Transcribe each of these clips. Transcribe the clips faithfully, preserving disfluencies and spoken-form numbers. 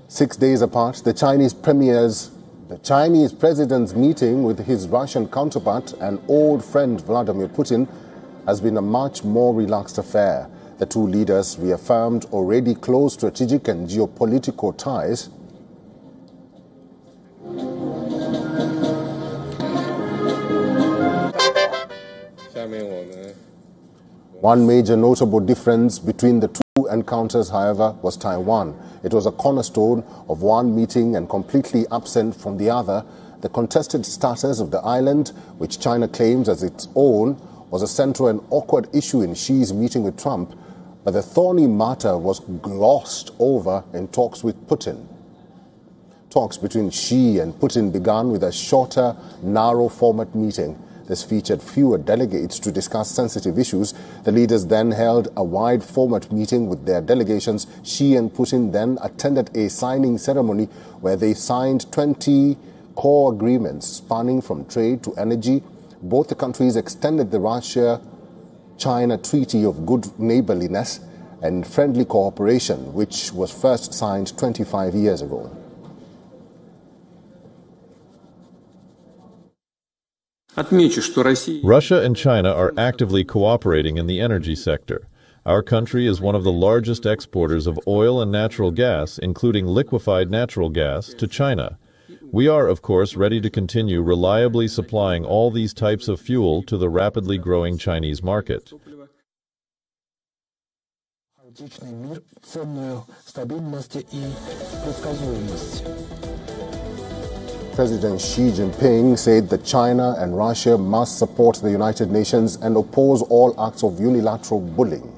Six days apart, the Chinese premier's, the Chinese president's meeting with his Russian counterpart and old friend Vladimir Putin has been a much more relaxed affair. The two leaders reaffirmed already close strategic and geopolitical ties. One major notable difference between the two encounters, however, was Taiwan. It was a cornerstone of one meeting and completely absent from the other. The contested status of the island, which China claims as its own, was a central and awkward issue in Xi's meeting with Trump, but the thorny matter was glossed over in talks with Putin. Talks between Xi and Putin began with a shorter, narrow-format meeting. This featured fewer delegates to discuss sensitive issues. The leaders then held a wide-format meeting with their delegations. Xi and Putin then attended a signing ceremony where they signed twenty core agreements spanning from trade to energy. Both the countries extended the Russia-China Treaty of Good Neighborliness and Friendly Cooperation, which was first signed twenty-five years ago. Russia and China are actively cooperating in the energy sector. Our country is one of the largest exporters of oil and natural gas, including liquefied natural gas, to China. We are, of course, ready to continue reliably supplying all these types of fuel to the rapidly growing Chinese market. President Xi Jinping said that China and Russia must support the United Nations and oppose all acts of unilateral bullying.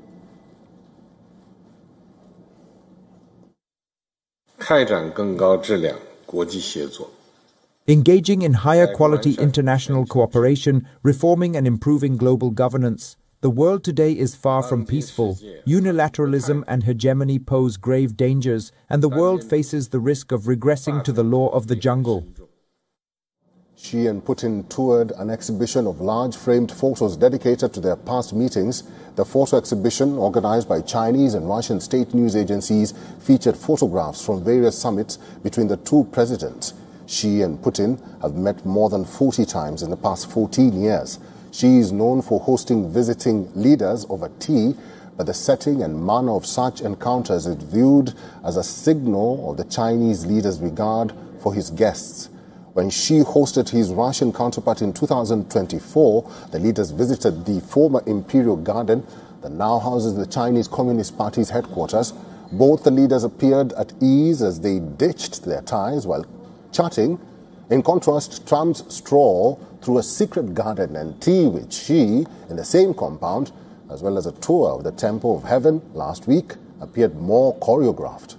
Engaging in higher quality international cooperation, reforming and improving global governance. The world today is far from peaceful. Unilateralism and hegemony pose grave dangers, and the world faces the risk of regressing to the law of the jungle. Xi and Putin toured an exhibition of large framed photos dedicated to their past meetings. The photo exhibition, organized by Chinese and Russian state news agencies, featured photographs from various summits between the two presidents. Xi and Putin have met more than forty times in the past fourteen years. Xi is known for hosting visiting leaders over tea, but the setting and manner of such encounters is viewed as a signal of the Chinese leader's regard for his guests. When Xi hosted his Russian counterpart in two thousand twenty-four, the leaders visited the former Imperial Garden that now houses the Chinese Communist Party's headquarters. Both the leaders appeared at ease as they ditched their ties while chatting. In contrast, Trump's stroll through a secret garden and tea with Xi in the same compound, as well as a tour of the Temple of Heaven last week, appeared more choreographed.